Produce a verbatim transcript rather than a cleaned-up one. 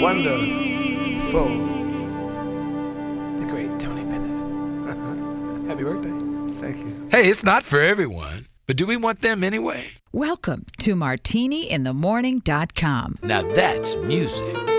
wonderful, the great Tony Bennett. Happy birthday. Thank you. Hey, it's not for everyone, but do we want them anyway? Welcome to Martini In The Morning dot com. Now that's music.